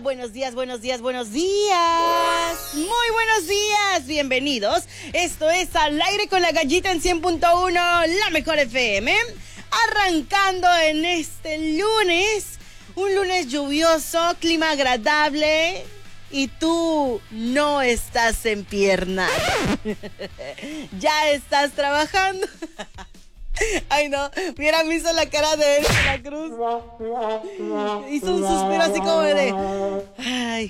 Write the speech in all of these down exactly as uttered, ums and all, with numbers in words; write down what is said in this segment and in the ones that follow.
buenos días, buenos días, buenos días. Muy buenos días, bienvenidos. Esto es Al Aire con la Gallita en cien punto uno, la mejor F M. Arrancando en este lunes, un lunes lluvioso, clima agradable. Y tú no estás empiernado. Ya estás trabajando. Ay, no, hubiera visto la cara de él, de la Cruz. Hizo un suspiro así como de... Ay.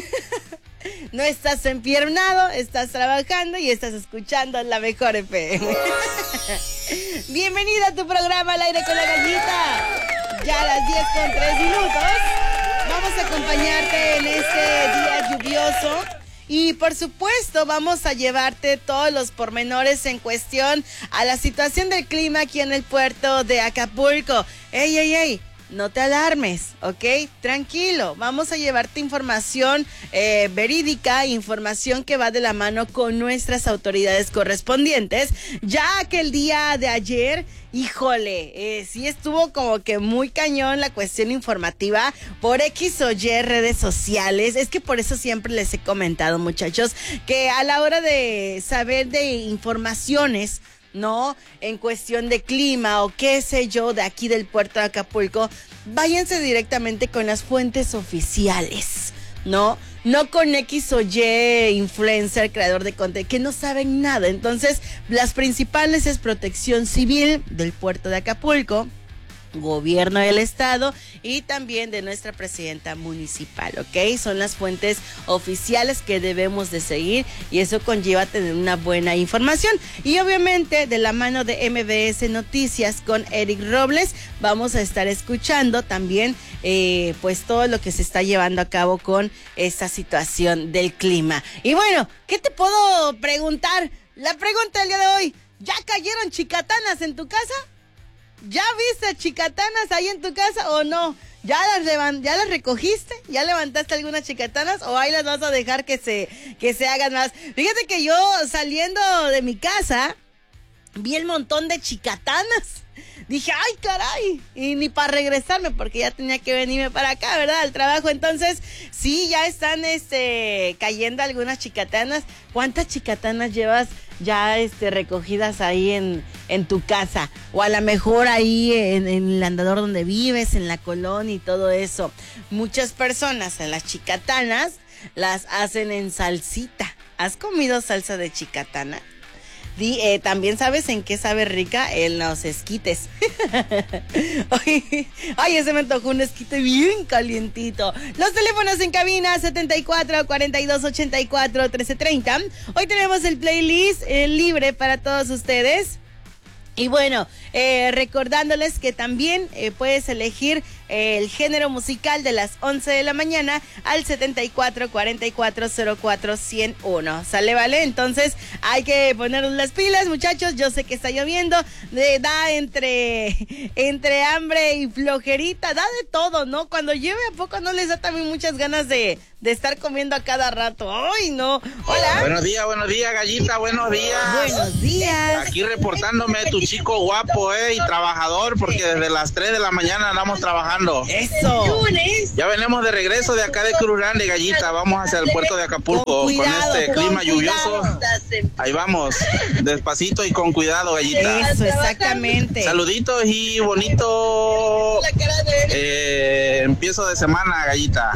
No estás empiernado, estás trabajando y estás escuchando la mejor F M. Bienvenida a tu programa Al Aire con la Gallita. Ya a las diez con tres minutos. Vamos a acompañarte en este día lluvioso. Y por supuesto vamos a llevarte todos los pormenores en cuestión a la situación del clima aquí en el puerto de Acapulco. ¡Ey, ey, ey! No te alarmes, ¿ok? Tranquilo, vamos a llevarte información eh, verídica, información que va de la mano con nuestras autoridades correspondientes, ya que el día de ayer, híjole, eh, sí estuvo como que muy cañón la cuestión informativa por X o Y redes sociales. Es que por eso siempre les he comentado, muchachos, que a la hora de saber de informaciones, ¿no? En cuestión de clima o qué sé yo de aquí del puerto de Acapulco, váyanse directamente con las fuentes oficiales, ¿no? No con X o Y influencer, creador de contenido, que no saben nada. Entonces, las principales es Protección Civil del puerto de Acapulco, Gobierno del Estado y también de nuestra presidenta municipal, ¿ok? Son las fuentes oficiales que debemos de seguir y eso conlleva tener una buena información. Y obviamente de la mano de M B S Noticias con Eric Robles vamos a estar escuchando también eh, pues todo lo que se está llevando a cabo con esta situación del clima. Y bueno, ¿qué te puedo preguntar? La pregunta del día de hoy, ¿ya cayeron chicatanas en tu casa? ¿Ya viste chicatanas ahí en tu casa o no? ¿Ya las, levan- ¿Ya las recogiste? ¿Ya levantaste algunas chicatanas? ¿O ahí las vas a dejar que se, que se hagan más? Fíjate que yo saliendo de mi casa vi el montón de chicatanas. Dije, ay, caray, y ni para regresarme porque ya tenía que venirme para acá, ¿verdad? Al trabajo. Entonces, sí, ya están este, cayendo algunas chicatanas. ¿Cuántas chicatanas llevas ya este, recogidas ahí en, en tu casa? O a lo mejor ahí en, en el andador donde vives, en la colonia y todo eso. Muchas personas en las chicatanas las hacen en salsita. ¿Has comido salsa de chicatana? Sí, eh, también sabes en qué sabe rica, en los esquites. Ay, ay, ese me antojó un esquite bien calientito. Los teléfonos en cabina setenta y cuatro, cuarenta y dos, ochenta y cuatro, trece treinta. Hoy tenemos el playlist eh, libre para todos ustedes. Y bueno, eh, recordándoles que también eh, puedes elegir eh, el género musical de las once de la mañana al setenta y cuatro, cuarenta y cuatro, cero cuatro, ciento uno. ¿Sale, vale? Entonces hay que ponernos las pilas, muchachos. Yo sé que está lloviendo, de, da entre, entre hambre y flojerita, da de todo, ¿no? Cuando llueve, ¿a poco no les da también muchas ganas de, de estar comiendo a cada rato? ¡Ay, no! Hola. Buenos días, buenos días, Gallita, buenos días. Buenos días. Aquí reportándome tu chico guapo, eh, y trabajador, porque desde las tres de la mañana andamos trabajando. ¡Eso! Ya venimos de regreso de acá de Cruz Grande, Gallita. Vamos hacia el puerto de Acapulco Con con, cuidado, este con clima cuidado. lluvioso. Ahí vamos, despacito y con cuidado, Gallita. Eso, exactamente. Saluditos y bonito eh, empiezo de semana, Gallita.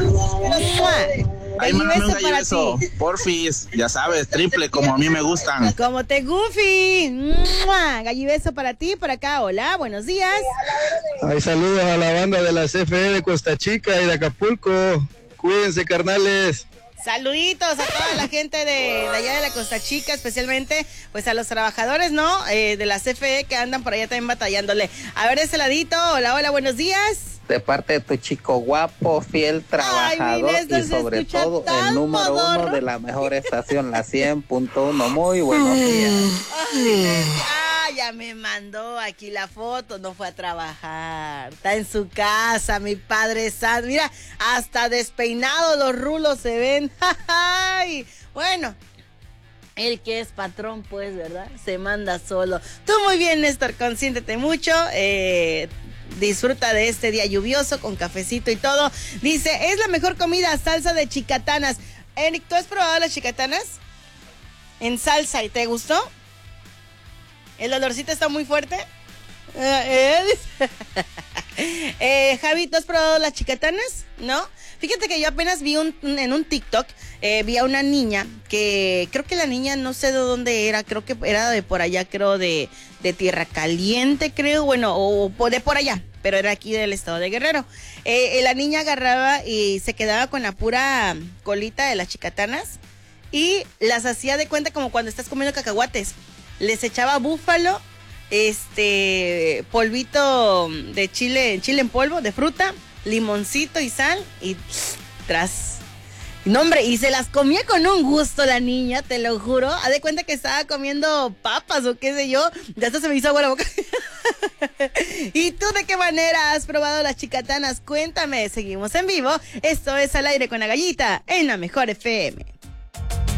Ahí mándame un gallibeso, porfis, ya sabes, triple como a mí me gustan. Como te Goofy. ¡Mua! Gallibeso para ti, por acá. Hola, buenos días. Ay, saludos a la banda de la C F E de Costa Chica y de Acapulco. Cuídense, carnales. Saluditos a toda la gente de, de allá de la Costa Chica, especialmente pues a los trabajadores, ¿no? Eh, de la C F E que andan por allá también batallándole. A ver, de ese ladito. Hola, hola, buenos días. De parte de tu chico guapo, fiel trabajador. Ay, mira, y sobre todo el número modorro. uno de la mejor estación, la cien punto uno. Muy buenos días. Ay, ah, ya me mandó aquí la foto, no fue a trabajar, está en su casa, mi padre santo. Mira, hasta despeinado los rulos se ven. Ay, bueno. El que es patrón, pues, ¿verdad? Se manda solo. Tú muy bien, Néstor, consiéntete mucho. Eh, Disfruta de este día lluvioso con cafecito y todo. Dice, es la mejor comida, salsa de chicatanas. Eric, ¿tú has probado las chicatanas? En salsa, ¿y te gustó? ¿El olorcito está muy fuerte? Eh, eh, eh, Javi, ¿tú has probado las chicatanas? ¿No? Fíjate que yo apenas vi un, en un TikTok, eh, vi a una niña que creo que la niña no sé de dónde era, creo que era de por allá, creo de, de Tierra Caliente, creo, bueno, o, o de por allá, pero era aquí del estado de Guerrero. Eh, la niña agarraba y se quedaba con la pura colita de las chicatanas y las hacía de cuenta como cuando estás comiendo cacahuates. Les echaba búfalo, este, polvito de chile, chile en polvo, de fruta, limoncito y sal y pss, tras. No, hombre, y se las comía con un gusto la niña, te lo juro. Haz de cuenta que estaba comiendo papas o qué sé yo. Ya hasta se me hizo agua la boca. ¿Y tú de qué manera has probado las chicatanas? Cuéntame, seguimos en vivo. Esto es Al Aire con la Gallita en la Mejor F M.